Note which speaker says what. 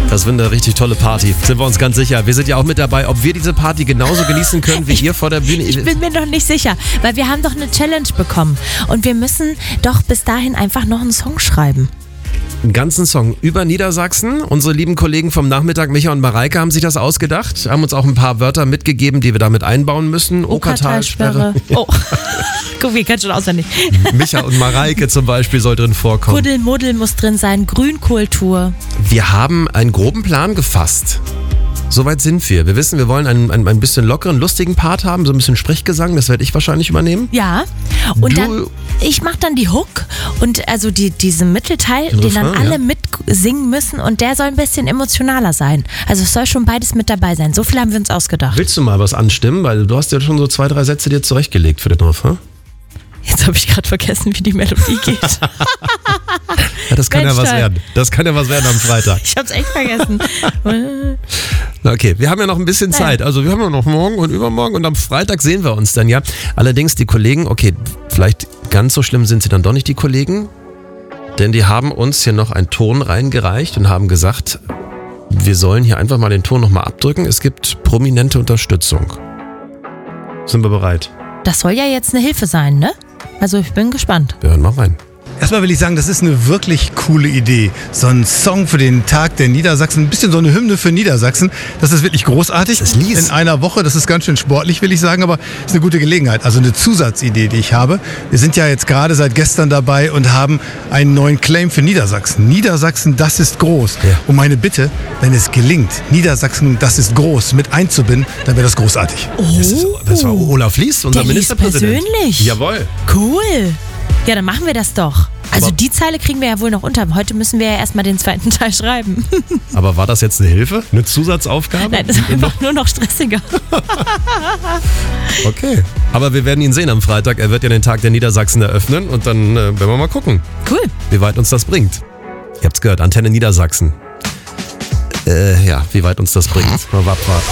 Speaker 1: Das wird eine richtig tolle Party, sind wir uns ganz sicher. Wir sind ja auch mit dabei, ob wir diese Party genauso genießen können wie ihr vor der Bühne.
Speaker 2: Ich bin mir noch nicht sicher, weil wir haben doch eine Challenge bekommen und wir müssen doch bis dahin einfach noch einen Song schreiben.
Speaker 1: Einen ganzen Song über Niedersachsen. Unsere lieben Kollegen vom Nachmittag, Micha und Mareike, haben sich das ausgedacht, haben uns auch ein paar Wörter mitgegeben, die wir damit einbauen müssen.
Speaker 2: Okertalsperre. Oh, guck, wir kennen schon auswendig.
Speaker 1: Micha und Mareike zum Beispiel soll drin vorkommen.
Speaker 2: Kuddelmuddel muss drin sein, Grünkultur.
Speaker 1: Wir haben einen groben Plan gefasst. Soweit sind wir. Wir wissen, wir wollen einen bisschen lockeren, lustigen Part haben, so ein bisschen Sprechgesang, das werde ich wahrscheinlich übernehmen.
Speaker 2: Ja, und dann, ich mache dann die Hook und also diesen Mittelteil, den dann alle mitsingen müssen und der soll ein bisschen emotionaler sein. Also es soll schon beides mit dabei sein. So viel haben wir uns ausgedacht.
Speaker 1: Willst du mal was anstimmen? Weil du hast ja schon so 2, 3 Sätze dir zurechtgelegt für den Refrain.
Speaker 2: Jetzt habe ich gerade vergessen, wie die Melodie geht.
Speaker 1: Ja, das kann ja was werden. Das kann ja was werden am Freitag.
Speaker 2: Ich habe es echt vergessen.
Speaker 1: Okay, wir haben ja noch ein bisschen Zeit. Also wir haben ja noch morgen und übermorgen und am Freitag sehen wir uns dann ja. Allerdings die Kollegen, okay, vielleicht ganz so schlimm sind sie dann doch nicht, die Kollegen. Denn die haben uns hier noch einen Ton reingereicht und haben gesagt, wir sollen hier einfach mal den Ton nochmal abdrücken. Es gibt prominente Unterstützung. Sind wir bereit?
Speaker 2: Das soll ja jetzt eine Hilfe sein, ne? Also ich bin gespannt.
Speaker 1: Wir hören mal rein.
Speaker 3: Erstmal will ich sagen, das ist eine wirklich coole Idee. So ein Song für den Tag der Niedersachsen, ein bisschen so eine Hymne für Niedersachsen. Das ist wirklich großartig.
Speaker 1: Das Lied.
Speaker 3: In einer Woche, das ist ganz schön sportlich, will ich sagen, aber ist eine gute Gelegenheit. Also eine Zusatzidee, die ich habe. Wir sind ja jetzt gerade seit gestern dabei und haben einen neuen Claim für Niedersachsen. Niedersachsen, das ist groß.
Speaker 1: Ja.
Speaker 3: Und meine Bitte, wenn es gelingt, Niedersachsen, das ist groß, mit einzubinden, dann wäre das großartig.
Speaker 1: Das war Olaf Lies, unser
Speaker 2: Der liest
Speaker 1: Ministerpräsident.
Speaker 2: persönlich?
Speaker 1: Jawohl.
Speaker 2: Cool. Ja, dann machen wir das doch. Also
Speaker 1: Aber
Speaker 2: die Zeile kriegen wir ja wohl noch unter. Heute müssen wir ja erstmal den zweiten Teil schreiben.
Speaker 1: Aber war das jetzt eine Hilfe? Eine Zusatzaufgabe?
Speaker 2: Nein, das ist einfach nur noch stressiger.
Speaker 1: Okay. Aber wir werden ihn sehen am Freitag. Er wird ja den Tag der Niedersachsen eröffnen und dann werden wir mal gucken,
Speaker 2: Cool.
Speaker 1: wie weit uns das bringt. Ihr habt's gehört, Antenne Niedersachsen. Ja, wie weit uns das bringt. Mal abwarten.